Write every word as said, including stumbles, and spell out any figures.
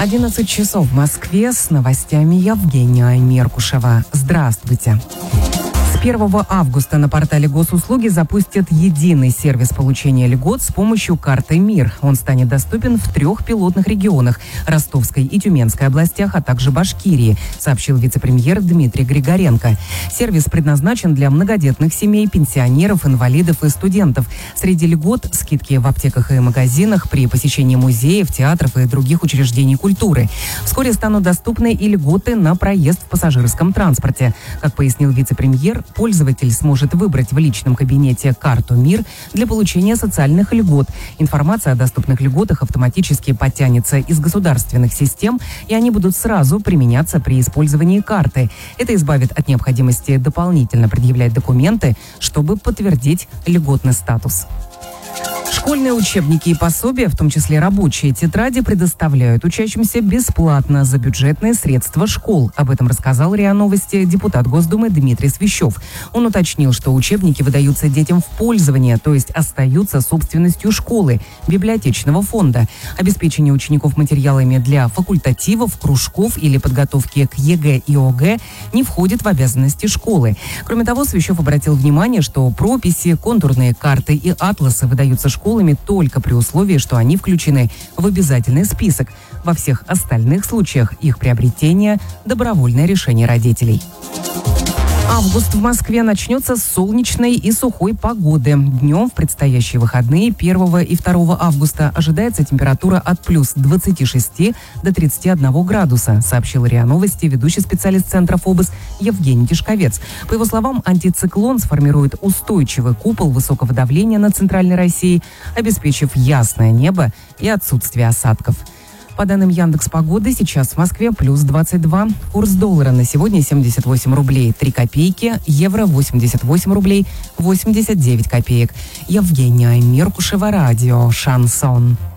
одиннадцать часов в Москве. С новостями Евгения Меркушева. Здравствуйте. С первого августа на портале госуслуги запустят единый сервис получения льгот с помощью карты МИР. Он станет доступен в трех пилотных регионах – Ростовской и Тюменской областях, а также Башкирии, сообщил вице-премьер Дмитрий Григоренко. Сервис предназначен для многодетных семей, пенсионеров, инвалидов и студентов. Среди льгот – скидки в аптеках и магазинах при посещении музеев, театров и других учреждений культуры. Вскоре станут доступны и льготы на проезд в пассажирском транспорте. Как пояснил вице-премьер, пользователь сможет выбрать в личном кабинете карту МИР для получения социальных льгот. Информация о доступных льготах автоматически подтянется из государственных систем, и они будут сразу применяться при использовании карты. Это избавит от необходимости дополнительно предъявлять документы, чтобы подтвердить льготный статус. Школьные учебники и пособия, в том числе рабочие тетради, предоставляют учащимся бесплатно за бюджетные средства школ. Об этом рассказал РИА Новости депутат Госдумы Дмитрий Свищев. Он уточнил, что учебники выдаются детям в пользование, то есть остаются собственностью школы, библиотечного фонда. Обеспечение учеников материалами для факультативов, кружков или подготовки к ЕГЭ и ОГЭ не входит в обязанности школы. Кроме того, Свищев обратил внимание, что прописи, контурные карты и атласы выдаются школами только при условии, что они включены в обязательный список. Во всех остальных случаях их приобретение – добровольное решение родителей. Август в Москве начнется с солнечной и сухой погоды. Днем в предстоящие выходные первого и второго августа ожидается температура от плюс двадцати шести до тридцати одного градуса, сообщил РИА Новости ведущий специалист Центра ФОБОС Евгений Тишковец. По его словам, антициклон сформирует устойчивый купол высокого давления над Центральной Россией, обеспечив ясное небо и отсутствие осадков. По данным Яндекс.Погоды, сейчас в Москве плюс двадцать два. Курс доллара на сегодня семьдесят восемь рублей три копейки, евро восемьдесят восемь рублей восемьдесят девять копеек. Евгения Меркушева, радио «Шансон».